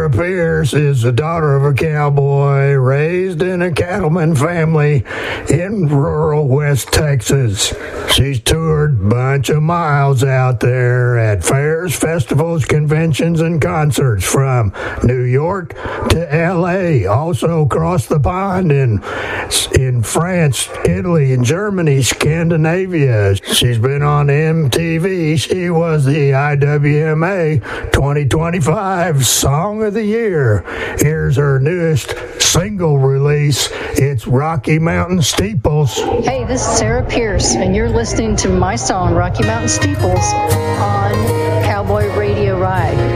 Sarah Pierce is the daughter of a cowboy raised in a cattleman family in rural West Texas. She's toured a bunch of miles out there at fairs, festivals, conventions, and concerts from New York to L.A., also across the pond in France, Italy, and Germany, Scandinavia. She's been on MTV. She was the IWMA 2025 Song of the Year. Here's her newest single release. It's Rocky Mountain Steeples. Hey, this is Sarah Pierce, and you're listening to my song, Rocky Mountain Steeples, on Cowboy Radio Ride.